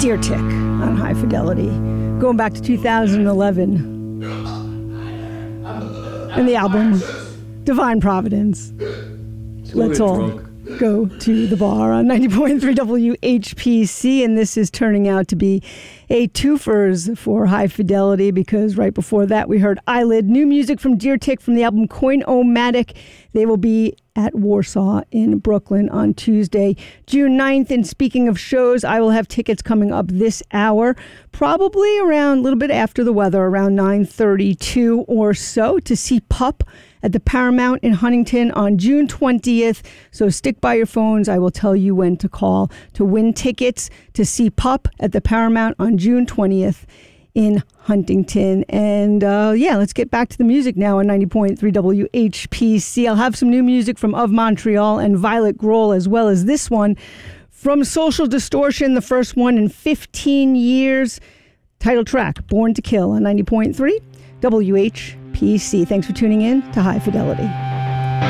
Deer Tick on High Fidelity, going back to 2011. And the album, Divine Providence. Let's all go to the bar on 90.3 WHPC, and this is turning out to be a twofers for High Fidelity, because right before that we heard Eyelid, new music from Deer Tick from the album Coin-O-Matic. They will be at Warsaw in Brooklyn on Tuesday, June 9th. And speaking of shows, I will have tickets coming up this hour, probably around a little bit after the weather, around 9:32 or so, to see Pup at the Paramount in Huntington on June 20th. So stick by your phones. I will tell you when to call to win tickets to see Pup at the Paramount on June 20th in Huntington. And let's get back to the music now on 90.3 WHPC. I'll have some new music from Of Montreal and Violet Grohl, as well as this one from Social Distortion, the first one in 15 years. Title track, Born to Kill on 90.3 WHPC. Thanks for tuning in to High Fidelity.